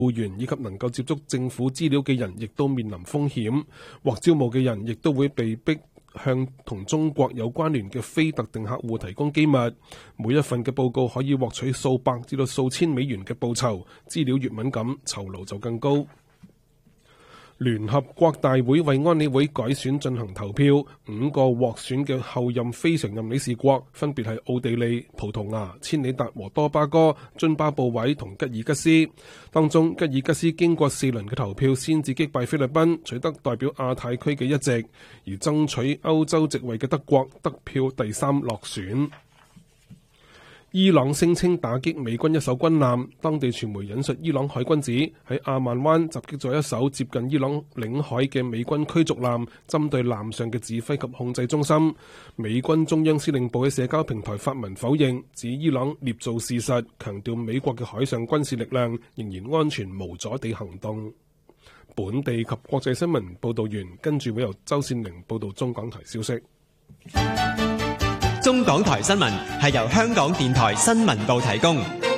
僱員以及能夠接觸政府資料嘅人，亦都面臨風險。獲招募嘅人亦都會被逼向同中國有關聯嘅非特定客戶提供機密。每一份嘅報告可以獲取數百至到數千美元嘅報酬，資料越敏感，酬勞就更高。聯合國大會為安理會改選進行投票，5個獲選嘅後任非常任理事國分別係奧地利、葡萄牙、千里達和多巴哥、津巴布韋同吉爾吉斯。當中吉爾吉斯經過4輪嘅投票先至擊敗菲律賓，取得代表亞太區嘅1席，而爭取歐洲席位嘅德國得票第3落選。伊朗聲稱打擊美軍一艘軍艦，當地傳媒引述伊朗海軍指喺阿曼灣襲擊咗一艘接近伊朗領海嘅美軍驅逐艦，針對艦上嘅指揮及控制中心。美軍中央司令部喺社交平台發文否認，指伊朗捏造事實，強調美國嘅海上軍事力量仍然安全無阻地行動。本地及國際新聞報道完，跟住會由周善玲報道中港台消息。 中港台新聞係由香港電台新聞部提供。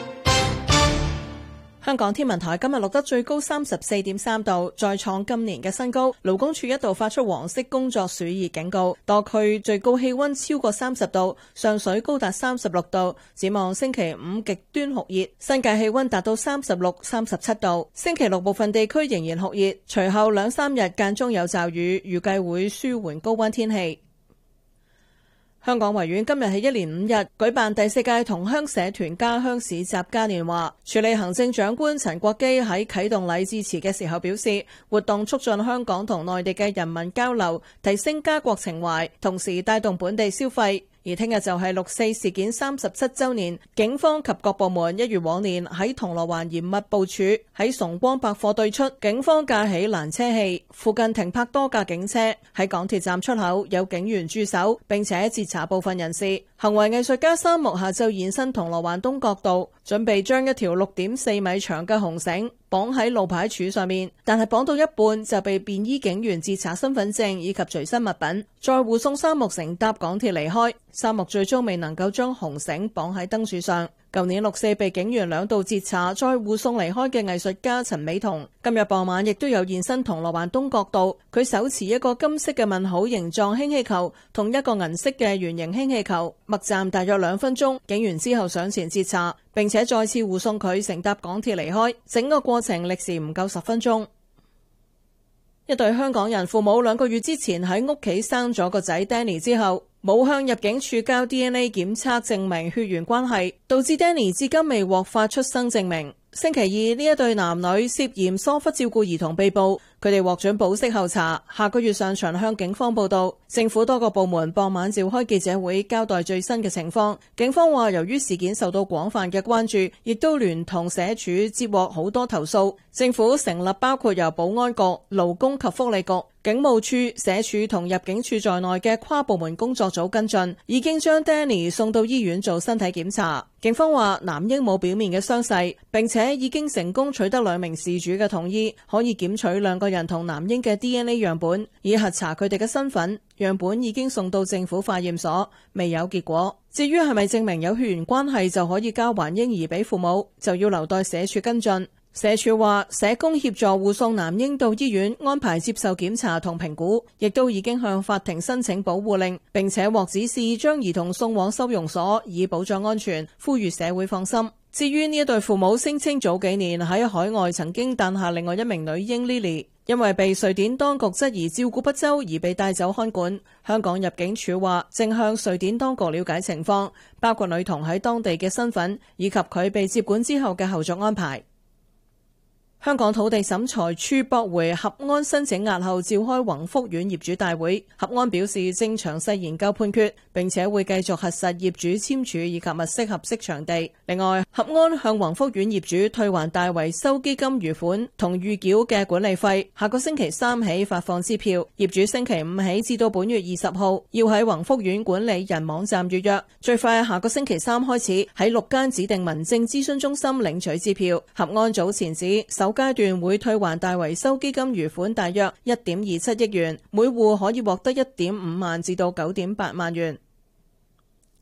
香港天文台今日錄得最高34.3度，再創今年嘅新高。勞工處一度發出黃色工作暑熱警告，多區最高氣溫超過30度，上水高達36度。展望星期5極端酷熱，新界氣溫達到36、37度。星期6部分地區仍然酷熱，隨後2-3日間中有驟雨，預計會舒緩高溫天氣。香港維園今日係一連5日舉辦第4屆同鄉社團家鄉市集嘉年華。署理行政長官陳國基喺啟動禮致辭嘅時候表示，活動促進香港同內地嘅人民交流，提升家國情懷，同時帶動本地消費。而聽日就係6·4事件37週年，警方及各部門一如往年喺銅鑼灣嚴密部署。喺崇光百貨對出，警方架起攔車器，附近停泊多架警車。喺港鐵站出口有警員駐守，並且截查部分人士。行為藝術家三木下晝現身銅鑼灣東角道，準備將一條6.4米長嘅紅繩綁喺路牌柱上面，但係綁到一半就被便衣警員截查身份證以及隨身物品，再護送三木乘搭港鐵離開。三木最終未能夠將紅繩綁喺燈柱上。舊年6·4被警員2度截查再護送離開嘅藝術家陳美彤，今日傍晚亦都有現身銅鑼灣東角道，佢手持一個金色嘅問號形狀氫氣球同一個銀色嘅圓形氫氣球，默站大約2分鐘，警員之後上前截查，並且再次護送佢乘搭港鐵離開，整個過程歷時唔夠10分鐘。一對香港人父母2個月之前喺屋企生咗個仔 Danny 之後，冇向入境處交 DNA 檢測證明血緣關係，導致 Danny 至今未獲發出生證明。星期二，呢一對男女涉嫌疏忽照顧兒童被捕，佢哋獲准保釋候查，下個月上旬向警方報到。政府多個部門傍晚召開記者會交代最新嘅情況。警方話，由於事件受到廣泛嘅關注，亦都聯同社署接獲好多投訴，政府成立包括由保安局、勞工及福利局、警務處、社署同入境處在內嘅跨部門工作組跟進，已經將 Danny 送到醫院做身體檢查。警方話，男嬰冇表面嘅傷勢，並且已經成功取得2名事主嘅同意，可以檢取2個人同男嬰嘅 DNA 樣本，以核查佢哋嘅身份。樣本已經送到政府化驗所，未有結果。至於係咪證明有血緣關係就可以交還嬰兒俾父母，就要留待社署跟進。社署話，社工協助護送男嬰到醫院安排接受檢查同評估，亦都已經向法庭申請保護令，並且獲指示將兒童送往收容所以保障安全，呼籲社會放心。至於呢一對父母聲稱早幾年喺海外曾經誕下另外一名女嬰 Lily， 因為被瑞典當局質疑照顧不周而被帶走看管。香港入境處話正向瑞典當局了解情況，包括女童喺當地嘅身份以及佢被接管之後嘅後續安排。香港土地審裁處駁回合安申請押後召開宏福苑業主大會，合安表示正詳細研究判決，並且會繼續核實業主簽署以及物色合適場地。另外，合安向宏福苑業主退還大維修基金餘款同預繳嘅管理費，下個星期3起發放支票。業主星期5起至到本月20號要喺宏福苑管理人網站預約，最快下個星期3開始喺6間指定民政諮詢中心領取支票。合安早前指首階段會退還大維修基金餘款大約1.27億元，每戶可以獲得1.5萬至到9.8萬元。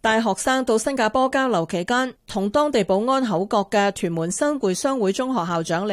大學生到新加坡交流期間，同當地保安口角嘅屯門新會商會中學校長